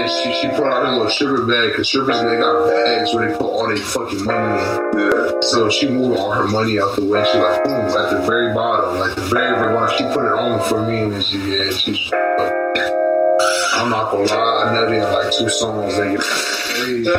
then she put out her little stripper bag, because strippers, they got bags where they put all their fucking money in. Yeah. So she moved all her money out the way. She like, boom, at the very bottom, like the very bottom. She put it on for me, and then she's like, I'm not gonna lie, I know they have like 2 songs.